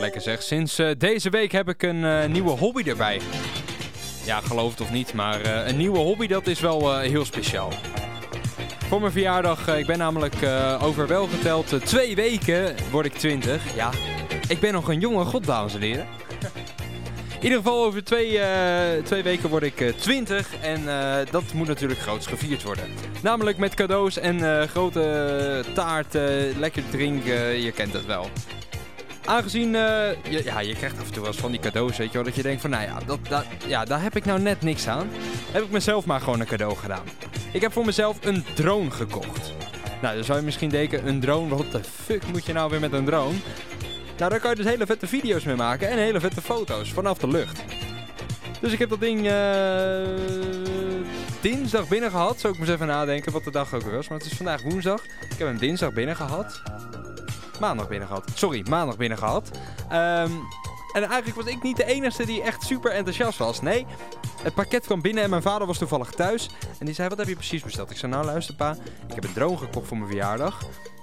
lekker zeg. Sinds deze week heb ik een nieuwe hobby erbij. Ja, geloof het of niet, maar een nieuwe hobby, dat is wel heel speciaal. Voor mijn verjaardag, ik ben namelijk over wel geteld 2 weken, word ik 20. Ja, ik ben nog een jonge god, dames en heren. In ieder geval over 2 weken word ik 20 en dat moet natuurlijk groots gevierd worden. Namelijk met cadeaus en grote taart, lekker drinken, je kent het wel. Aangezien, je krijgt af en toe wel eens van die cadeaus, weet je wel, dat je denkt van, nou ja, daar heb ik nou net niks aan. Heb ik mezelf maar gewoon een cadeau gedaan. Ik heb voor mezelf een drone gekocht. Nou, dan zou je misschien denken, een drone, wat de fuck moet je nou weer met een drone? Nou, daar kan je dus hele vette video's mee maken en hele vette foto's vanaf de lucht. Dus ik heb dat ding dinsdag binnen gehad. Zou ik maar eens even nadenken wat de dag ook weer was. Maar het is vandaag woensdag. Ik heb hem dinsdag binnen gehad. Maandag binnen gehad. En eigenlijk was ik niet de enige die echt super enthousiast was. Nee, het pakket kwam binnen en mijn vader was toevallig thuis. En die zei, wat heb je precies besteld? Ik zei, nou luister pa, ik heb een drone gekocht voor mijn verjaardag.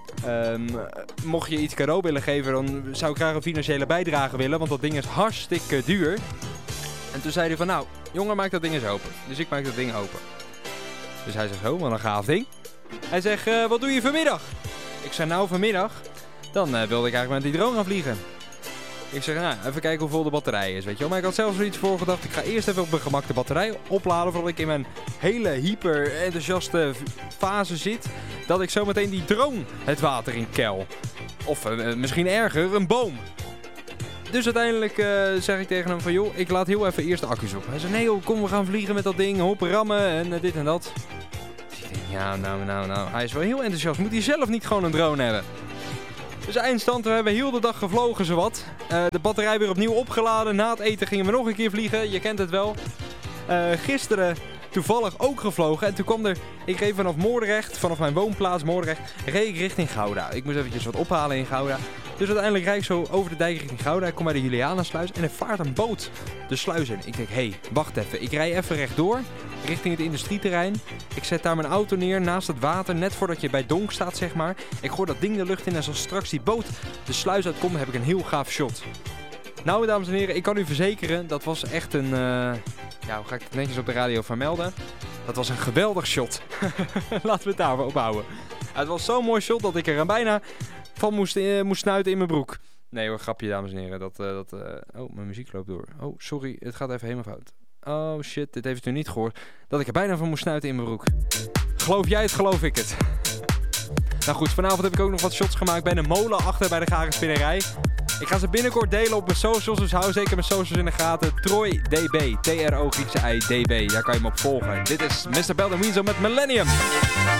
Mocht je iets cadeau willen geven, dan zou ik graag een financiële bijdrage willen, want dat ding is hartstikke duur. En toen zei hij van, nou, jongen, maak dat ding eens open. Dus ik maak dat ding open. Dus hij zegt, oh, wat een gaaf ding. Hij zegt, wat doe je vanmiddag? Ik zei, nou, vanmiddag, dan wilde ik eigenlijk met die drone gaan vliegen. Ik zeg, nou, even kijken hoeveel de batterij is, weet je wel. Maar ik had zelfs zoiets voorgedacht, ik ga eerst even op mijn gemak de batterij opladen, voordat ik in mijn hele hyper enthousiaste fase zit, dat ik zo meteen die drone het water in kel. Of misschien erger, een boom. Dus uiteindelijk zeg ik tegen hem van, joh, ik laat heel even eerst de accu's op. Hij zei, nee joh, kom, we gaan vliegen met dat ding, hop, rammen en dit en dat. Dus ik denk, ja, nou, hij is wel heel enthousiast. Moet hij zelf niet gewoon een drone hebben? Dus eindstand, we hebben heel de dag gevlogen zowat. De batterij weer opnieuw opgeladen. Na het eten gingen we nog een keer vliegen. Je kent het wel. Gisteren toevallig ook gevlogen. En toen kwam ik reed vanaf Moordrecht, vanaf mijn woonplaats Moordrecht, reed ik richting Gouda. Ik moest eventjes wat ophalen in Gouda. Dus uiteindelijk rijd ik zo over de dijk richting Gouda. Ik kom bij de Julianasluis en er vaart een boot de sluis in. Ik denk, hé, wacht even. Ik rij even rechtdoor richting het industrieterrein. Ik zet daar mijn auto neer naast het water, net voordat je bij Donk staat, zeg maar. Ik gooi dat ding de lucht in en als straks die boot de sluis uitkomt, heb ik een heel gaaf shot. Nou, dames en heren, ik kan u verzekeren, dat was echt een... hoe ga ik het netjes op de radio vermelden? Dat was een geweldig shot. Laten we het daarvoor ophouden. Het was zo'n mooi shot dat ik er bijna van moest snuiten in mijn broek. Nee hoor, grapje, dames en heren. Oh, mijn muziek loopt door. Oh, sorry, het gaat even helemaal fout. Oh shit, dit heeft u niet gehoord. Dat ik er bijna van moest snuiten in mijn broek. Geloof jij het, geloof ik het. Nou goed, vanavond heb ik ook nog wat shots gemaakt bij de molen achter bij de Garenspinnerij. Ik ga ze binnenkort delen op mijn socials, dus hou zeker mijn socials in de gaten. Troy DB, TRO-I-DB, daar kan je me op volgen. Dit is Mr. Belden Weasel met Millennium.